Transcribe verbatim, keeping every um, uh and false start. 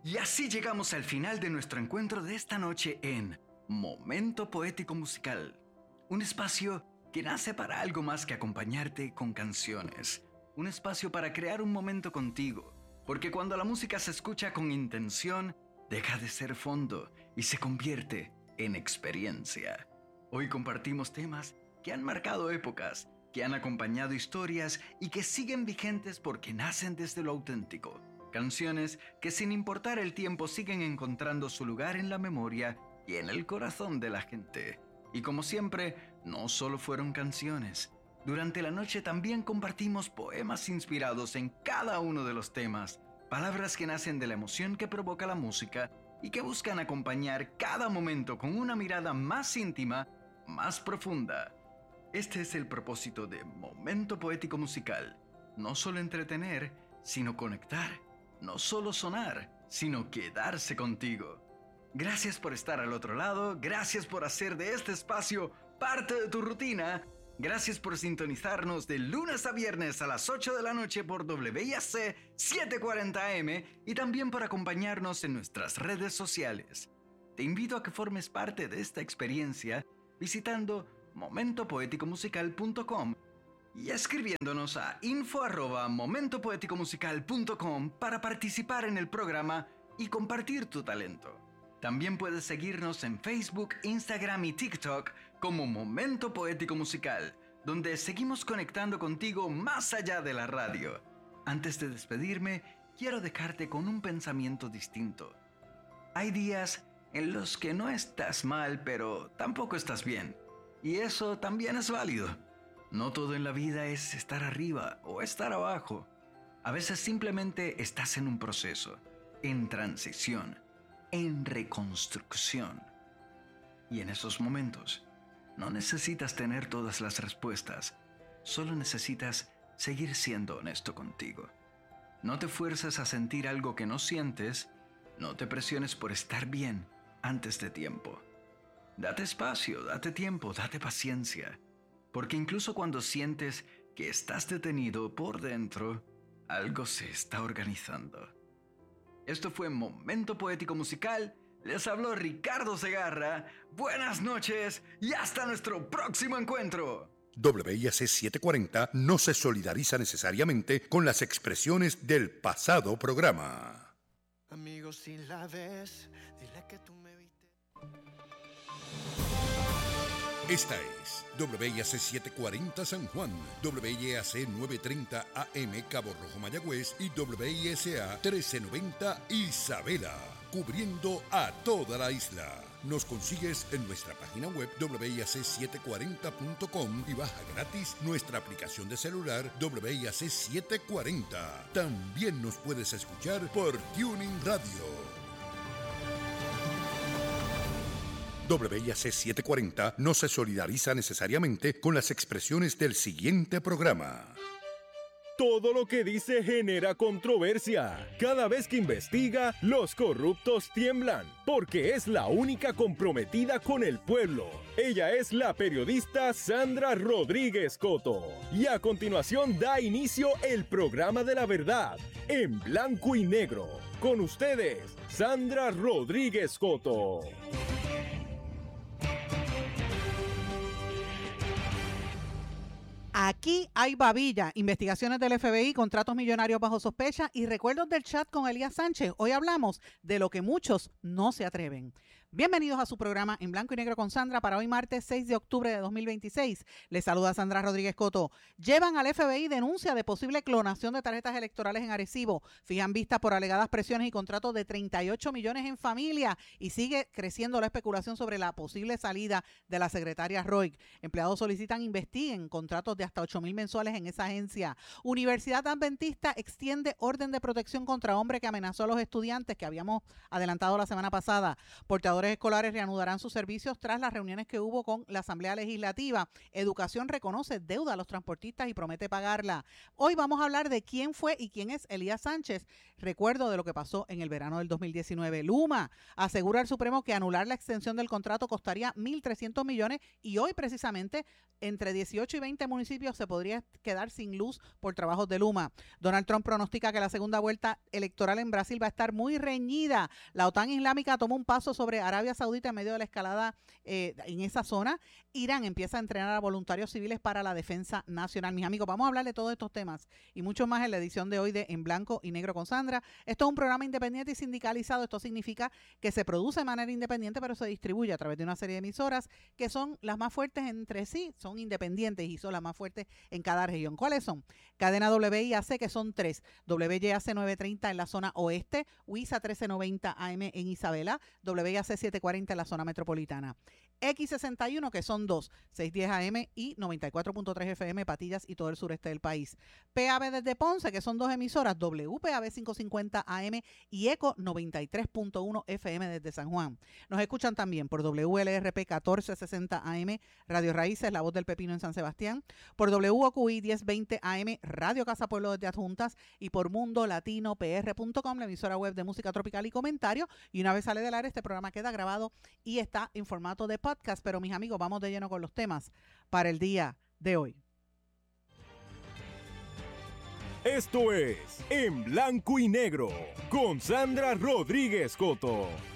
Y así llegamos al final de nuestro encuentro de esta noche en Momento Poético Musical. Un espacio que nace para algo más que acompañarte con canciones. Un espacio para crear un momento contigo. Porque cuando la música se escucha con intención, deja de ser fondo y se convierte en experiencia. Hoy compartimos temas que han marcado épocas, que han acompañado historias y que siguen vigentes porque nacen desde lo auténtico. Canciones que sin importar el tiempo siguen encontrando su lugar en la memoria y en el corazón de la gente. Y como siempre, no solo fueron canciones. Durante la noche también compartimos poemas inspirados en cada uno de los temas. Palabras que nacen de la emoción que provoca la música y que buscan acompañar cada momento con una mirada más íntima, más profunda. Este es el propósito de Momento Poético Musical. No solo entretener, sino conectar. No solo sonar, sino quedarse contigo. Gracias por estar al otro lado, gracias por hacer de este espacio parte de tu rutina. Gracias por sintonizarnos de lunes a viernes a las ocho de la noche por W I A C setecientos cuarenta A M y también por acompañarnos en nuestras redes sociales. Te invito a que formes parte de esta experiencia visitando momento poético musical punto com y escribiéndonos a info arroba momento poético musical punto com para participar en el programa y compartir tu talento. También puedes seguirnos en Facebook, Instagram y TikTok como Momento Poético Musical, donde seguimos conectando contigo más allá de la radio. Antes de despedirme, quiero dejarte con un pensamiento distinto. Hay días en los que no estás mal, pero tampoco estás bien. Y eso también es válido. No todo en la vida es estar arriba o estar abajo. A veces simplemente estás en un proceso, en transición, en reconstrucción. Y en esos momentos, no necesitas tener todas las respuestas, solo necesitas seguir siendo honesto contigo. No te fuerces a sentir algo que no sientes, no te presiones por estar bien antes de tiempo. Date espacio, date tiempo, date paciencia, porque incluso cuando sientes que estás detenido por dentro, algo se está organizando. Esto fue Momento Poético Musical. Les habló Ricardo Segarra. Buenas noches y hasta nuestro próximo encuentro. W I A C setecientos cuarenta no se solidariza necesariamente con las expresiones del pasado programa. Amigo, si la ves, dile que tú me viste. Esta es W I A C setecientos cuarenta San Juan, W I A C novecientos treinta A M Cabo Rojo Mayagüez y W I S A trece noventa Isabela, cubriendo a toda la isla. Nos consigues en nuestra página web W I A C setecientos cuarenta punto com y baja gratis nuestra aplicación de celular W I A C setecientos cuarenta. También nos puedes escuchar por Tuning Radio. W I A C setecientos cuarenta no se solidariza necesariamente con las expresiones del siguiente programa. Todo lo que dice genera controversia. Cada vez que investiga, los corruptos tiemblan, porque es la única comprometida con el pueblo. Ella es la periodista Sandra Rodríguez Coto. Y a continuación da inicio el programa de la verdad, en blanco y negro. Con ustedes, Sandra Rodríguez Coto. Aquí hay babilla, investigaciones del F B I, contratos millonarios bajo sospecha y recuerdos del chat con Elías Sánchez. Hoy hablamos de lo que muchos no se atreven. Bienvenidos a su programa En Blanco y Negro con Sandra para hoy martes seis de octubre de dos mil veintiséis. Les saluda Sandra Rodríguez Coto. Llevan al F B I denuncia de posible clonación de tarjetas electorales en Arecibo. Fijan vista por alegadas presiones y contratos de treinta y ocho millones en familia y sigue creciendo la especulación sobre la posible salida de la secretaria Roig. Empleados solicitan investiguen contratos de hasta ocho mil mensuales en esa agencia. Universidad Adventista extiende orden de protección contra hombre que amenazó a los estudiantes que habíamos adelantado la semana pasada. Portadores comedores escolares reanudarán sus servicios tras las reuniones que hubo con la Asamblea Legislativa. Educación reconoce deuda a los transportistas y promete pagarla. Hoy vamos a hablar de quién fue y quién es Elías Sánchez. Recuerdo de lo que pasó en el verano del dos mil diecinueve. Luma asegura al Supremo que anular la extensión del contrato costaría mil trescientos millones y hoy precisamente entre dieciocho y veinte municipios se podría quedar sin luz por trabajos de Luma. Donald Trump pronostica que la segunda vuelta electoral en Brasil va a estar muy reñida. La OTAN Islámica toma un paso sobre Arabia Saudita en medio de la escalada eh, en esa zona. Irán empieza a entrenar a voluntarios civiles para la defensa nacional. Mis amigos, vamos a hablar de todos estos temas y mucho más en la edición de hoy de En Blanco y Negro con Sandra. Esto es un programa independiente y sindicalizado. Esto significa que se produce de manera independiente, pero se distribuye a través de una serie de emisoras que son las más fuertes entre sí, son independientes y son las más fuertes en cada región. ¿Cuáles son? Cadena W I A C, que son tres. W Y A C novecientos treinta en la zona oeste, W I S A trece noventa A M en Isabela, W I A C setecientos cuarenta en la zona metropolitana. X sesenta y uno, que son dos, seiscientos diez A M y noventa y cuatro punto tres F M, Patillas y todo el sureste del país. P A B desde Ponce, que son dos emisoras, W P A B quinientos cincuenta A M y ECO noventa y tres punto uno F M desde San Juan. Nos escuchan también por W L R P catorce sesenta A M, Radio Raíces, La Voz del Pepino en San Sebastián, por W O Q I diez veinte A M, Radio Casa Pueblo desde Adjuntas y por mundo latino p r punto com, la emisora web de música tropical y comentario. Y una vez sale del aire, este programa queda grabado y está en formato de podcast. Pero mis amigos, vamos de lleno con los temas para el día de hoy. Esto es En Blanco y Negro con Sandra Rodríguez Coto.